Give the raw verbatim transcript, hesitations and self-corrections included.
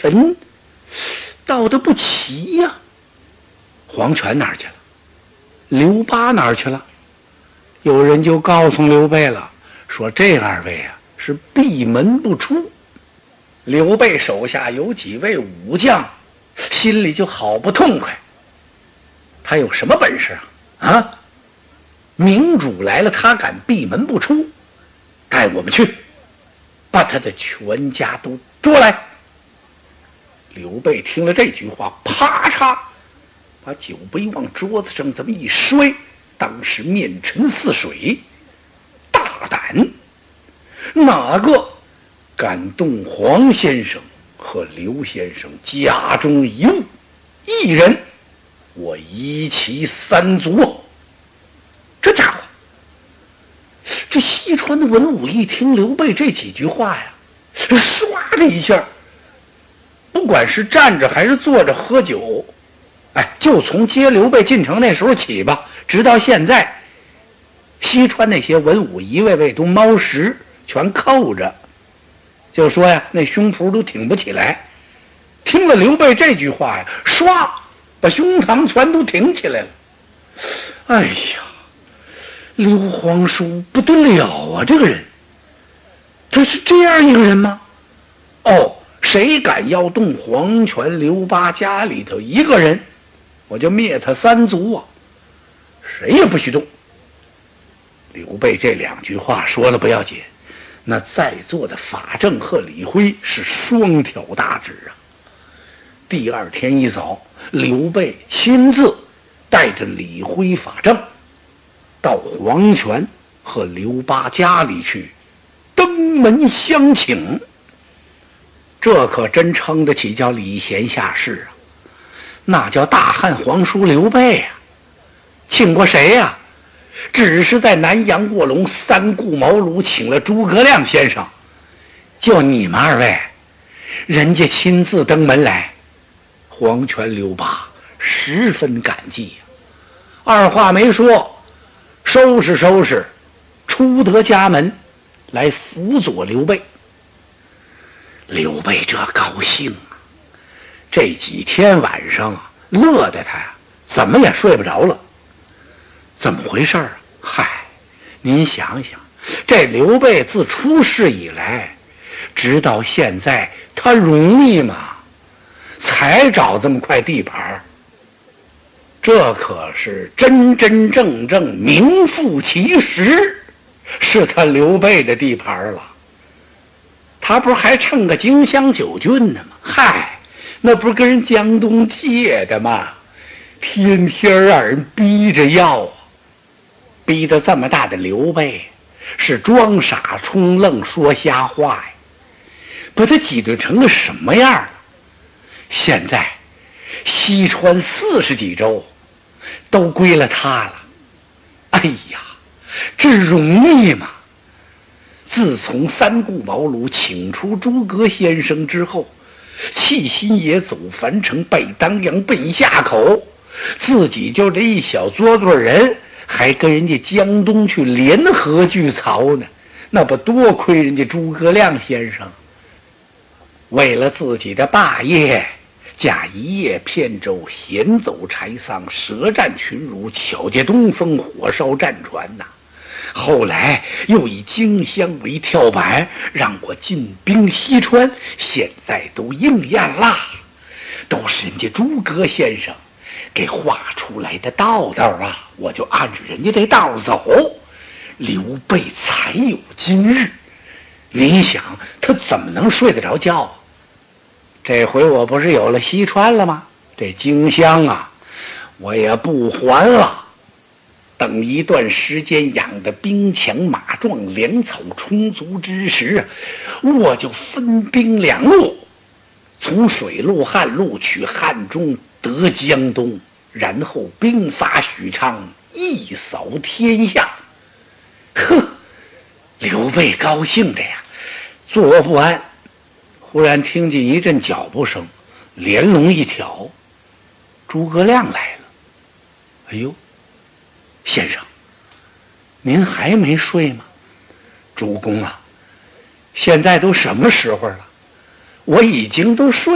神道得不齐呀、啊。黄权哪儿去了？刘八哪儿去了？有人就告诉刘备了，说这二位啊是闭门不出。刘备手下有几位武将，心里就好不痛快。他有什么本事啊？啊，明主来了，他敢闭门不出？带我们去，把他的全家都捉来。刘备听了这句话，啪嚓，把酒杯往桌子上这么一摔，当时面沉似水。大胆！哪个敢动黄先生和刘先生家中一物，一人我一其三族。这家伙，这西川的文武一听刘备这几句话呀，唰的一下，不管是站着还是坐着喝酒，哎，就从接刘备进城那时候起吧，直到现在，西川那些文武一位位都猫食，全扣着，就说呀，那胸脯都挺不起来。听了刘备这句话呀，唰，把胸膛全都挺起来了。哎呀，刘皇叔不得了啊！这个人，他是这样一个人吗？哦，谁敢要动黄权、刘八家里头一个人，我就灭他三族啊！谁也不许动。刘备这两句话说了不要紧，那在座的法正和李辉是双挑大指啊。第二天一早，刘备亲自带着李辉、法正到黄权和刘八家里去登门相请。这可真称得起叫礼贤下士啊，那叫大汉皇叔刘备啊。请过谁呀、啊？只是在南阳卧龙三顾茅庐请了诸葛亮先生，就你们二位，人家亲自登门来。黄权、刘八十分感激呀、啊，二话没说，收拾收拾，出得家门来辅佐刘备。刘备这高兴啊，这几天晚上啊，乐得他呀怎么也睡不着了。怎么回事啊？嗨，您想想，这刘备自出世以来，直到现在，他容易吗？才找这么块地盘，这可是真真正正名副其实，是他刘备的地盘了。他不是还趁个荆襄九郡呢吗？嗨，那不是跟人江东借的吗？天天让人逼着要啊，逼得这么大的刘备是装傻充愣说瞎话呀，把他挤兑成个什么样了？现在西川四十几州都归了他了。哎呀，这容易吗？自从三顾茅庐请出诸葛先生之后，弃新野走樊城，背当阳奔下口，自己就这一小撮撮人，还跟人家江东去联合聚曹呢，那不多亏人家诸葛亮先生。为了自己的霸业，驾一叶扁舟，闲走柴桑，舌战群儒，巧借东风，火烧战船呐、啊。后来又以荆襄为跳板，让我进兵西川，现在都应验啦，都是人家诸葛先生给画出来的道道啊，我就按着人家这道走，刘备才有今日。你想他怎么能睡得着觉啊？这回我不是有了西川了吗？这荆襄啊，我也不还了。等一段时间养得兵强马壮，粮草充足之时，我就分兵两路，从水路、汉路取汉中，得江东，然后兵发许昌，一扫天下。呵，刘备高兴的呀，坐卧不安。忽然听见一阵脚步声，连笼一挑，诸葛亮来了。哎呦，先生，您还没睡吗？主公啊，现在都什么时候了？我已经都睡